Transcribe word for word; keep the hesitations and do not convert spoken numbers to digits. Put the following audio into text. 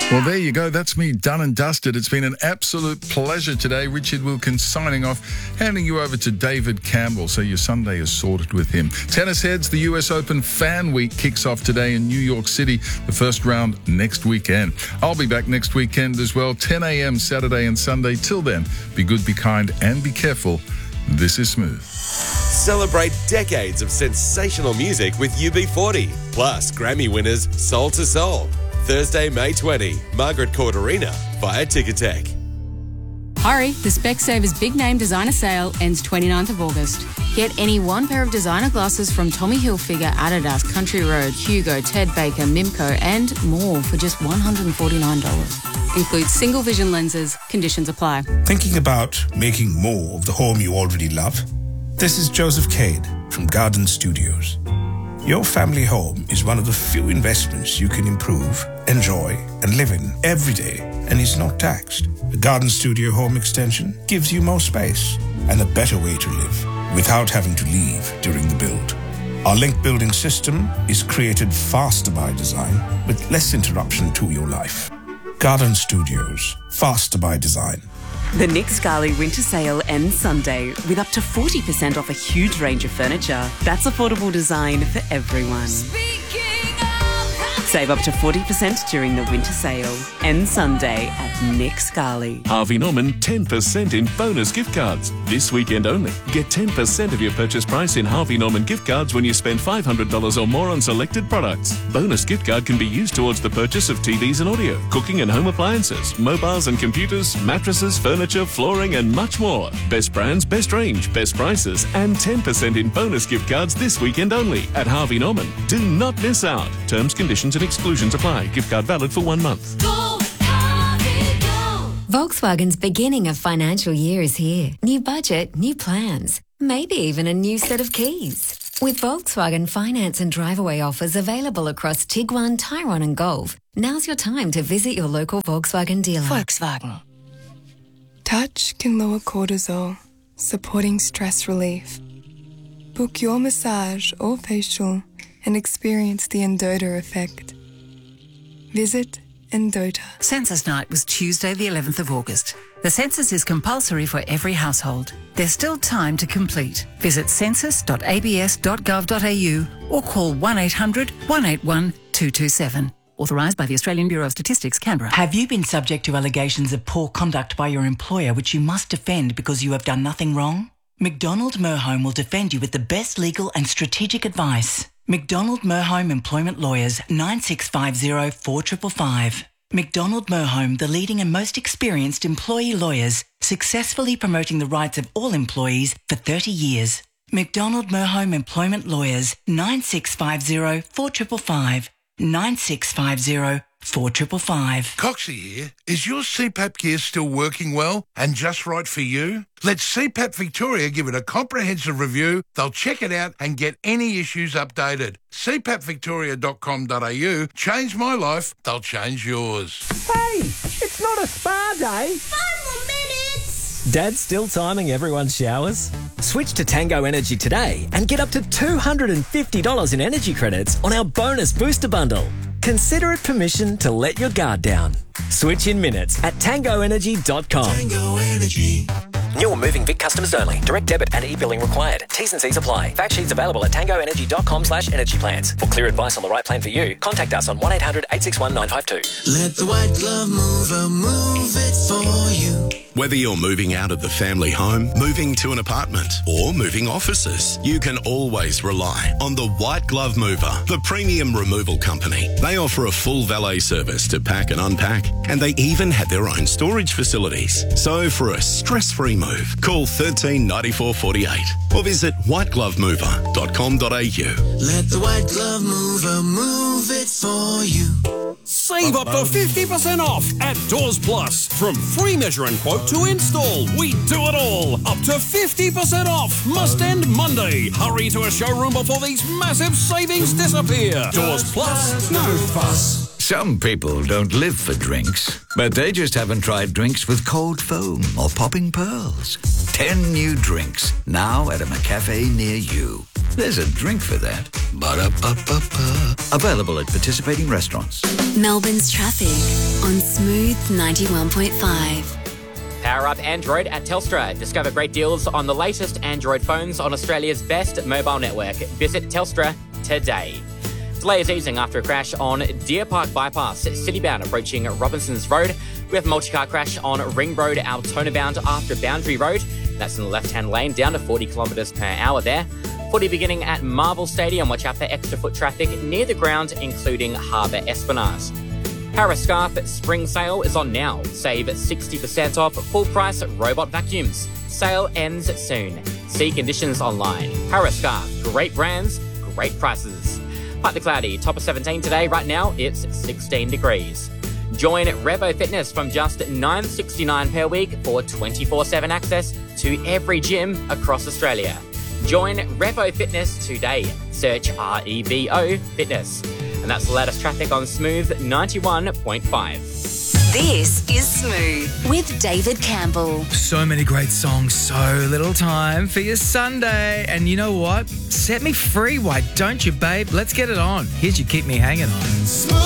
Well, there you go. That's me done and dusted. It's been an absolute pleasure today. Richard Wilkins signing off, handing you over to David Campbell so your Sunday is sorted with him. Tennis heads, the U S Open Fan Week kicks off today in New York City. The first round next weekend. I'll be back next weekend as well, ten a.m. Saturday and Sunday. Till then, be good, be kind, and be careful. This is Smooth. Celebrate decades of sensational music with U B forty. Plus, Grammy winners Soul to Soul. Thursday, May twentieth, Margaret Court Arena via Ticketek. Hurry, the Specsavers Big Name Designer Sale ends twenty-ninth of August. Get any one pair of designer glasses from Tommy Hilfiger, Adidas, Country Road, Hugo, Ted Baker, Mimco and more for just one hundred forty-nine dollars. Includes single vision lenses. Conditions apply. Thinking about making more of the home you already love? This is Joseph Cade from Garden Studios. Your family home is one of the few investments you can improve, enjoy, and live in every day, and is not taxed. The Garden Studio Home Extension gives you more space and a better way to live without having to leave during the build. Our link building system is created faster by design with less interruption to your life. Garden Studios, faster by design. The Nick Scali Winter Sale ends Sunday with up to forty percent off a huge range of furniture. That's affordable design for everyone. Save up to forty percent during the winter sale. End Sunday at Nick Scali. Harvey Norman ten percent in bonus gift cards. This weekend only. Get ten percent of your purchase price in Harvey Norman gift cards when you spend five hundred dollars or more on selected products. Bonus gift card can be used towards the purchase of T Vs and audio, cooking and home appliances, mobiles and computers, mattresses, furniture, flooring and much more. Best brands, best range, best prices and ten percent in bonus gift cards this weekend only at Harvey Norman. Do not miss out. Terms, conditions and exclusions apply. Gift card valid for one month. Go, Harvey, go. Volkswagen's beginning of financial year is here. New budget, new plans, maybe even a new set of keys. With Volkswagen finance and drive-away offers available across Tiguan, Tyrone and Golf, now's your time to visit your local Volkswagen dealer. Volkswagen. Touch can lower cortisol, supporting stress relief. Book your massage or facial and experience the Endota effect. Visit Endota. Census night was Tuesday the eleventh of August. The census is compulsory for every household. There's still time to complete. Visit census dot a b s dot gov dot a u or call one eight hundred, one eight one, two two seven. Authorised by the Australian Bureau of Statistics, Canberra. Have you been subject to allegations of poor conduct by your employer which you must defend because you have done nothing wrong? McDonald Merhome will defend you with the best legal and strategic advice. McDonald Merhome Employment Lawyers, nine six five zero, four five five five. McDonald Merhome, the leading and most experienced employee lawyers, successfully promoting the rights of all employees for thirty years. McDonald Merhome Employment Lawyers, nine six five zero, four five five five. nine six five zero, four five five five. Coxie here. Is your C PAP gear still working well and just right for you? Let C PAP Victoria give it a comprehensive review. They'll check it out and get any issues updated. c pap victoria dot com dot a u. Change my life, they'll change yours. Hey, it's not a spa day. Five more minutes. Dad's still timing everyone's showers? Switch to Tango Energy today and get up to two hundred fifty dollars in energy credits on our bonus booster bundle. Consider it permission to let your guard down. Switch in minutes at tango energy dot com. Tango Energy. New or moving Vic customers only. Direct debit and e-billing required. T's and C's apply. Fact sheets available at tango energy dot com slash energy plans. For clear advice on the right plan for you, contact us on one eight hundred, eight six one, nine five two. Let the white glove mover move it for you. Whether you're moving out of the family home, moving to an apartment, or moving offices, you can always rely on the White Glove Mover, the premium removal company. They offer a full valet service to pack and unpack, and they even have their own storage facilities. So for a stress-free move, call one three nine four four eight or visit white glove mover dot com dot a u. Let the White Glove Mover move it for you. Save up to fifty percent off at Doors Plus. From free measure and quote to install, we do it all. Up to fifty percent off. Must end Monday. Hurry to a showroom before these massive savings disappear. Doors Plus, no fuss. Some people don't live for drinks, but they just haven't tried drinks with cold foam or popping pearls. Ten new drinks, now at a McCafe near you. There's a drink for that. Ba-da-ba-ba-ba. Available at participating restaurants. Melbourne's traffic on Smooth ninety-one point five. Power up Android at Telstra. Discover great deals on the latest Android phones on Australia's best mobile network. Visit Telstra today. Delay is easing after a crash on Deer Park Bypass, citybound approaching Robinsons Road. We have a multi-car crash on Ring Road, Altona bound after Boundary Road. That's in the left-hand lane, down to forty kilometres per hour there. forty beginning at Marvel Stadium. Watch out for extra foot traffic near the ground, including Harbour Esplanade. Parascarf Spring Sale is on now. Save sixty percent off full price robot vacuums. Sale ends soon. See conditions online. Parascarf, great brands, great prices. Partly cloudy, top of seventeen today. Right now it's sixteen degrees. Join Revo Fitness from just nine dollars sixty-nine per week for twenty-four seven access to every gym across Australia. Join Revo Fitness today. Search R E V O Fitness. And that's the latest traffic on Smooth ninety-one point five. This is Smooth with David Campbell. So many great songs, so little time for your Sunday. And you know what? Set me free, why don't you, babe? Let's get it on. Here's your Keep Me Hanging On.